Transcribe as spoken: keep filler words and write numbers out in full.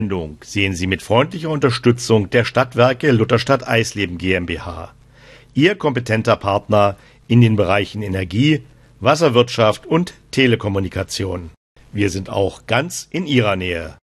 Sendung sehen Sie mit freundlicher Unterstützung der Stadtwerke Lutherstadt Eisleben GmbH. Ihr kompetenter Partner in den Bereichen Energie, Wasserwirtschaft und Telekommunikation. Wir sind auch ganz in Ihrer Nähe.